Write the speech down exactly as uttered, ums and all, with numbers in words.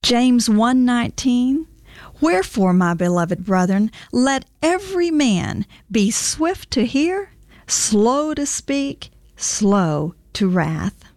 James one nineteen, Wherefore, my beloved brethren, let every man be swift to hear, slow to speak, slow to wrath.